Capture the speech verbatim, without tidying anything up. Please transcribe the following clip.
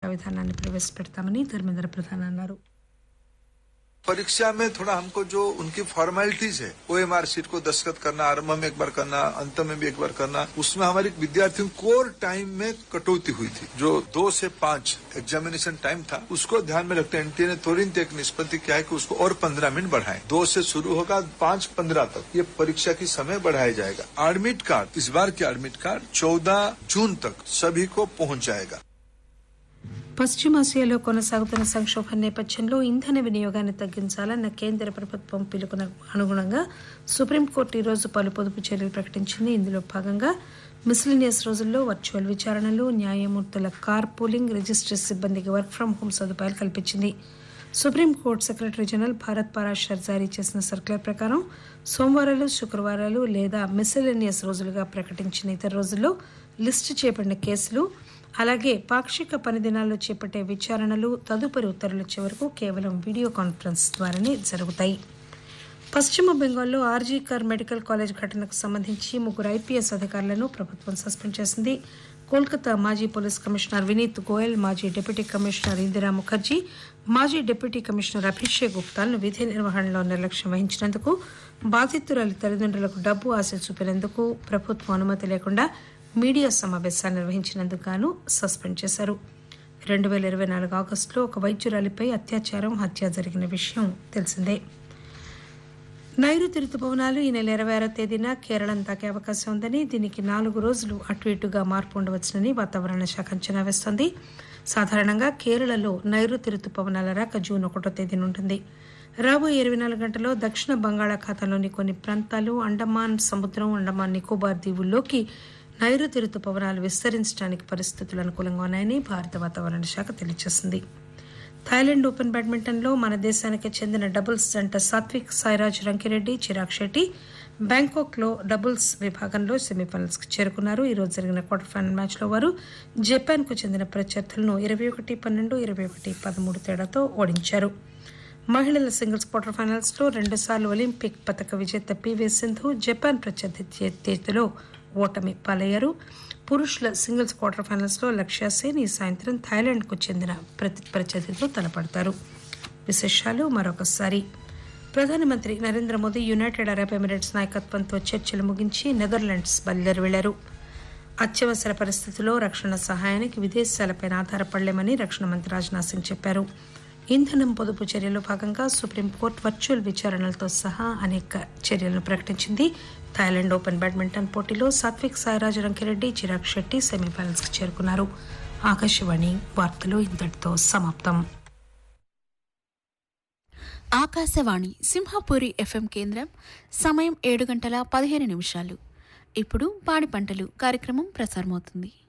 విధానాన్ని ప్రవేశపెడతామని ధర్మేంద్ర ప్రధాన్ అన్నారు. परीक्षा में थोड़ा हमको जो उनकी फॉर्मेलिटीज है ओएमआर शीट को दस्तखत करना, आरंभ में एक बार करना, अंत में भी एक बार करना, उसमें हमारी विद्यार्थियों कोर टाइम में कटौती हुई थी. जो दो से पांच एग्जामिनेशन टाइम था उसको ध्यान में रखते एनटीए ने तुरंत एक निष्पत्ति किया है कि उसको और पंद्रह मिनट बढ़ाएं. दो से शुरू होगा पांच पंद्रह तक ये परीक्षा की समय बढ़ाया जाएगा. एडमिट कार्ड, इस बार के एडमिट कार्ड चौदह जून तक सभी को पहुंच जाएगा. పశ్చిమాసియాలో కొనసాగుతున్న సంక్షోభం నేపథ్యంలో ఇంధన వినియోగాన్ని తగ్గించాలన్న కేంద్ర ప్రభుత్వం పిలుపుకు అనుగుణంగా సుప్రీంకోర్టు ఈ రోజు పలు పొదుపు చర్యలు ప్రకటించింది. ఇందులో భాగంగా మిస్లినియస్ రోజుల్లో వర్చువల్ విచారణలు, న్యాయమూర్తుల కార్ పూలింగ్, రిజిస్ట్రీ సిబ్బందికి వర్క్ ఫ్రం హోం సదుపాయాలు కల్పించింది. Supreme court secretary general Bharat Parashar జారీ చేసిన సర్క్యులర్ ప్రకారం సోమవారాలు, శుక్రవారాలు లేదా మిస్లినియస్ రోజులుగా ప్రకటించిన ఇతర రోజుల్లో లిస్టు చేయబడిన కేసులు, అలాగే పాక్షిక పని దినాల్లో చేపట్టే విచారణలు తదుపరి ఉత్తర్వులు వచ్చే వరకు కేవలం వీడియో కాన్ఫరెన్స్ ద్వారానే జరుగుతాయి. పశ్చిమ బెంగాల్లో ఆర్జీ కర్ మెడికల్ కాలేజ్ ఘటనకు సంబంధించి ముగ్గురు ఐపీఎస్ అధికారులను ప్రభుత్వం సస్పెండ్ చేసింది. కోల్కతా మాజీ పోలీస్ కమిషనర్ వినీత్ గోయల్, మాజీ డిప్యూటీ కమిషనర్ ఇందిరా ముఖర్జీ, మాజీ డిప్యూటీ కమిషనర్ అభిషేక్ గుప్తాలను విధి నిర్వహణలో నిర్లక్ష్యం వహించినందుకు, బాధితురాలి తల్లిదండ్రులకు డబ్బు ఆశ చూపినందుకు, ప్రభుత్వం అనుమతి లేకుండా మీడియా సమావేశాలు నిర్వహించినందుకు గాను సస్పెండ్ చేశారు. రెండు వేల ఇరవై నాలుగు ఆగస్టులో ఒక వైద్యురాలిపై అత్యాచారం, హత్య జరిగిన విషయం తెలిసిందే. నైరుతి రుతుపవనాలు ఈ నెల ఇరవై ఆరో తేదీన కేరళం తాకే అవకాశం ఉందని, దీనికి నాలుగు రోజులు అటు ఇటుగా మార్పు ఉండవచ్చునని వాతావరణ శాఖ అంచనా వేస్తోంది. సాధారణంగా కేరళలో నైరుతి రుతుపవనాల రాక జూన్ ఒకటో తేదీన ఉంటుంది. రాబోయే ఇరవై నాలుగు గంటల్లో దక్షిణ బంగాళాఖాతంలోని కొన్ని ప్రాంతాలు, అండమాన్ సముద్రం, అండమాన్ నికోబార్ దీవుల్లోకి నైరుతి రుతుపవనాలు విస్తరించడానికి పరిస్థితులు అనుకూలంగా ఉన్నాయని భారత వాతావరణ శాఖ తెలియజేసింది. థాయిలాండ్ ఓపెన్ బ్యాడ్మింటన్లో మన దేశానికి చెందిన డబుల్స్ జంట సాత్విక్ సాయిరాజ్ రంకిరెడ్డి, చిరాగ్ షెట్టి బ్యాంకాక్లో డబుల్స్ విభాగంలో సెమీఫైనల్స్ కు చేరుకున్నారు. ఈ రోజు జరిగిన క్వార్టర్ ఫైనల్ మ్యాచ్లో వారు జపాన్ కు చెందిన ప్రత్యర్థులను ఇరవై ఒకటి పన్నెండు, ఇరవై ఒకటి పదమూడు తేడాతో ఓడించారు. మహిళల సింగిల్స్ క్వార్టర్ ఫైనల్స్ లో రెండుసార్లు ఒలింపిక్ పతక విజేత పీవీ సింధు జపాన్ ప్రత్యర్థి చేతిలో ఓటమి పాలయ్యారు. పురుషుల సింగిల్స్ క్వార్టర్ ఫైనల్స్ లో లక్ష్య సేన్ ఈ సాయంత్రం థాయిలాండ్ కు చెందిన ప్రతి ప్రత్యర్థితో తలపడతారు. విశేషాలు మరొకసారి. ప్రధానమంత్రి Narendra Modi United Arab Emirates నాయకత్వంతో చర్చలు ముగించి నెదర్లాండ్స్ బయలుదేరి వెళ్లారు. అత్యవసర పరిస్థితుల్లో రక్షణ సహాయానికి విదేశాలపై ఆధారపడలేమని రక్షణ మంత్రి రాజ్నాథ్ సింగ్ చెప్పారు. ఇంధనం పొదుపు చర్యలో భాగంగా సుప్రీంకోర్టు వర్చువల్ విచారణలతో సహా అనేక చర్యలను ప్రకటించింది. థాయిలాండ్ ఓపెన్ బ్యాడ్మింటన్ పోటీలో సాత్విక్ సాయిరాజ్ రంకిరెడ్డి, చిరాగ్ షెట్టి సెమీఫైనల్స్ కు చేరుకున్నారు. ఆకాశవాణి వార్తలు ఇంతటితో సమాప్తం. ఆకాశవాణి సింహపురి ఎఫ్ఎం కేంద్రం. సమయం ఏడు గంటల పదిహేను నిమిషాలు. ఇప్పుడు పాడి పంటలు కార్యక్రమం ప్రసారమవుతుంది.